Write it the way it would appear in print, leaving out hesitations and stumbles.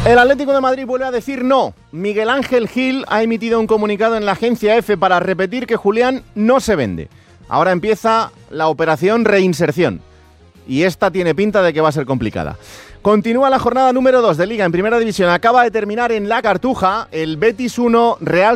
El Atlético de Madrid vuelve a decir no. Miguel Ángel Gil ha emitido un comunicado en la agencia EFE para repetir que Julián no se vende. Ahora empieza la operación reinserción. Y esta tiene pinta de que va a ser complicada. Continúa la jornada número 2 de Liga en Primera División. Acaba de terminar en La Cartuja el Betis 1, Real